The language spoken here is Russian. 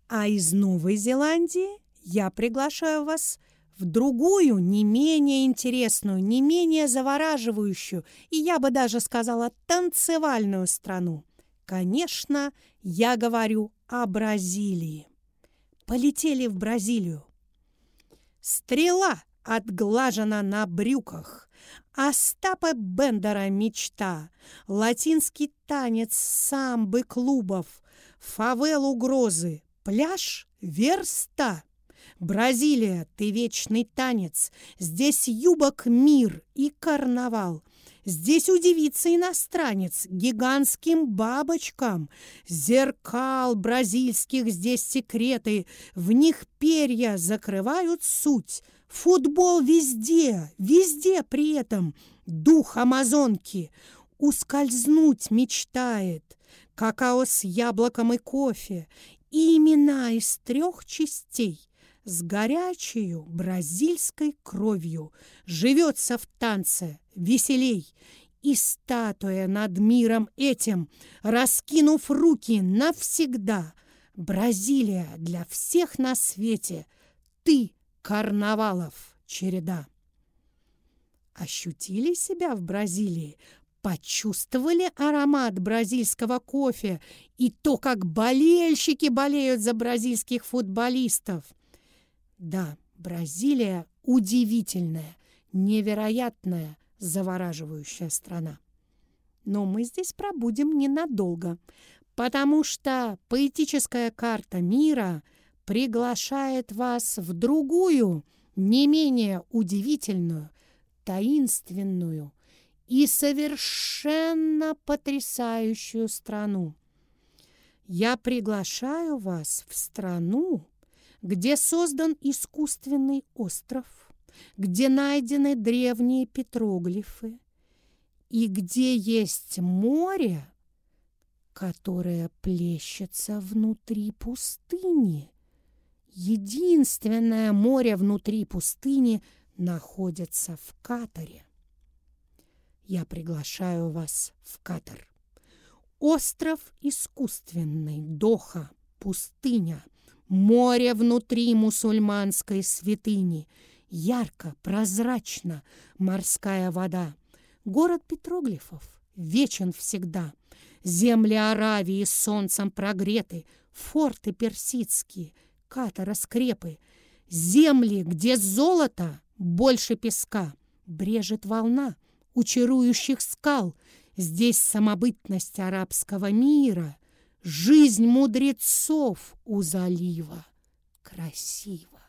А из Новой Зеландии я приглашаю вас в другую, не менее интересную, не менее завораживающую и, я бы даже сказала, танцевальную страну. Конечно, я говорю о Бразилии. Полетели в Бразилию. Стрела отглажена на брюках. Остапа Бендера мечта. Латинский танец самбы клубов. Фавел угрозы. Пляж верста. Бразилия, ты вечный танец. Здесь юбок мир и карнавал. Здесь удивится иностранец гигантским бабочкам. Зеркал бразильских здесь секреты, в них перья закрывают суть. Футбол везде, везде при этом дух амазонки. Ускользнуть мечтает. Какао с яблоком и кофе. И имена из 3 частей. С горячею бразильской кровью живется в танце веселей. И статуя над миром этим, раскинув руки навсегда. Бразилия для всех на свете, ты карнавалов череда. Ощутили себя в Бразилии? Почувствовали аромат бразильского кофе и то, как болельщики болеют за бразильских футболистов? Да, Бразилия удивительная, невероятная, завораживающая страна. Но мы здесь пробудем ненадолго, потому что поэтическая карта мира приглашает вас в другую, не менее удивительную, таинственную и совершенно потрясающую страну. Я приглашаю вас в страну, где создан искусственный остров, где найдены древние петроглифы и где есть море, которое плещется внутри пустыни. Единственное море внутри пустыни находится в Катаре. Я приглашаю вас в Катар. Остров искусственный, Доха, пустыня, море внутри мусульманской святыни, ярко, прозрачно морская вода. Город петроглифов вечен всегда. Земли Аравии солнцем прогреты, форты персидские, Катара скрепы. Земли, где золото больше песка, брежет волна у чарующих скал. Здесь самобытность арабского мира, жизнь мудрецов у залива. Красиво.